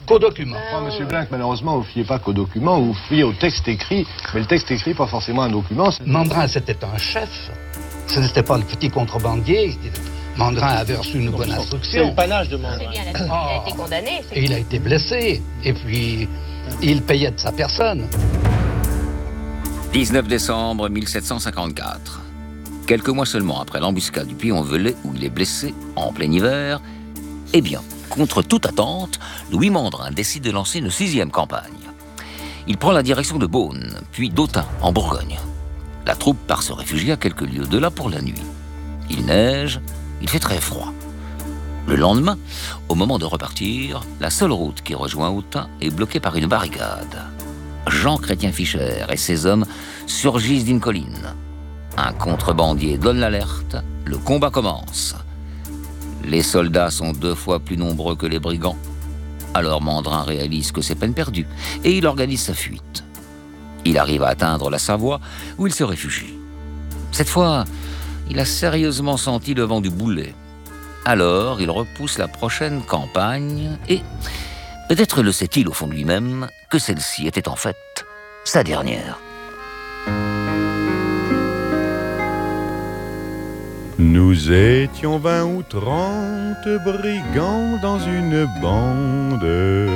qu'aux documents. Oh, Monsieur Blanc, malheureusement, vous ne fiez pas qu'aux documents, vous fiez au texte écrit, mais le texte écrit, pas forcément un document. Mandrin, c'était un chef, ce n'était pas le petit contrebandier. Mandrin avait reçu une bonne instruction. C'est le panache de Mandrin. Eh bien, il a été condamné. Et il a été blessé, et puis il payait de sa personne. dix-neuf décembre mille sept cent cinquante-quatre. Quelques mois seulement après l'embuscade du Puy-en-Velay, où il est blessé en plein hiver, eh bien, contre toute attente, Louis Mandrin décide de lancer une sixième campagne. Il prend la direction de Beaune, puis d'Autun, en Bourgogne. La troupe part se réfugier à quelques lieues de là pour la nuit. Il neige, il fait très froid. Le lendemain, au moment de repartir, la seule route qui rejoint Autun est bloquée par une barricade. Jean Chrétien Fischer et ses hommes surgissent d'une colline. Un contrebandier donne l'alerte, le combat commence. Les soldats sont deux fois plus nombreux que les brigands. Alors Mandrin réalise que c'est peine perdue et il organise sa fuite. Il arrive à atteindre la Savoie où il se réfugie. Cette fois, il a sérieusement senti le vent du boulet. Alors, il repousse la prochaine campagne et peut-être le sait-il au fond de lui-même que celle-ci était en fait sa dernière. Nous étions vingt ou trente brigands dans une bande,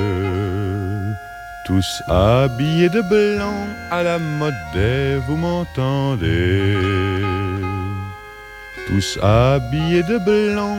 tous habillés de blanc à la Modet, vous m'entendez? Tous habillés de blanc